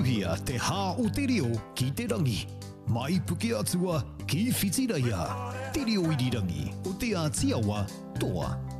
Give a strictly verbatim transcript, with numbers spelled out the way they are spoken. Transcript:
hia te hā o te reo ki te rangi. Mai puke atua ki whitira ia. Te reo irirangi o te Ātiawa toa.